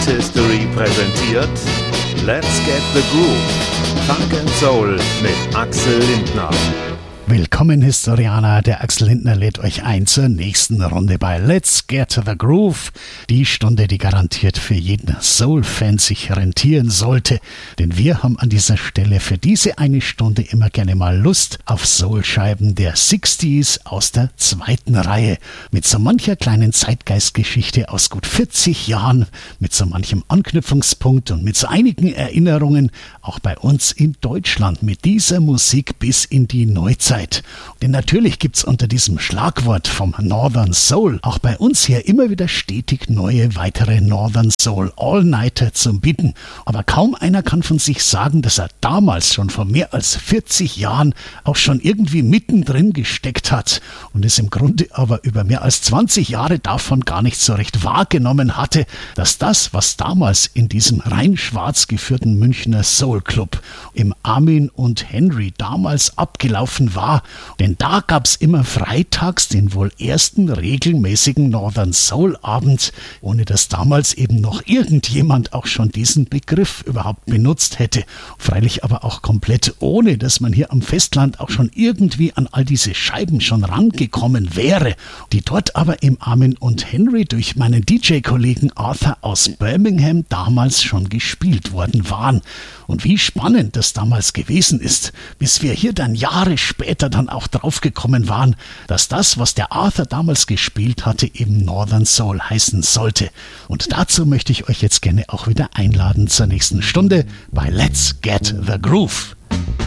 Dance History präsentiert Let's Get the Groove. Funk and Soul mit Axel Lindner. Willkommen Historianer, der Axel Lindner lädt euch ein zur nächsten Runde bei Let's Get the Groove. Die Stunde, die garantiert für jeden Soul-Fan sich rentieren sollte. Denn wir haben an dieser Stelle für diese eine Stunde immer gerne mal Lust auf Soul-Scheiben der 60s aus der zweiten Reihe. Mit so mancher kleinen Zeitgeistgeschichte aus gut 40 Jahren, mit so manchem Anknüpfungspunkt und mit so einigen Erinnerungen, auch bei uns in Deutschland mit dieser Musik bis in die Neuzeit. Denn natürlich gibt's unter diesem Schlagwort vom Northern Soul auch bei uns hier immer wieder stetig neue weitere Northern Soul All-Nighter zum Bieten. Aber kaum einer kann von sich sagen, dass er damals schon vor mehr als 40 Jahren auch schon irgendwie mittendrin gesteckt hat und es im Grunde aber über mehr als 20 Jahre davon gar nicht so recht wahrgenommen hatte, dass das, was damals in diesem rein schwarz geführten Münchner Soul Club im Armin und Henry damals abgelaufen war. Denn da gab's immer freitags den wohl ersten regelmäßigen Northern Soul Abend, ohne dass damals eben noch irgendjemand auch schon diesen Begriff überhaupt benutzt hätte. Freilich aber auch komplett ohne, dass man hier am Festland auch schon irgendwie an all diese Scheiben schon rangekommen wäre, die dort aber im Armin und Henry durch meinen DJ-Kollegen Arthur aus Birmingham damals schon gespielt worden waren. Und wie spannend das damals gewesen ist, bis wir hier dann Jahre später dann auch draufgekommen waren, dass das, was der Arthur damals gespielt hatte, eben Northern Soul heißen sollte. Und dazu möchte ich euch jetzt gerne auch wieder einladen zur nächsten Stunde bei Let's Get the Groove.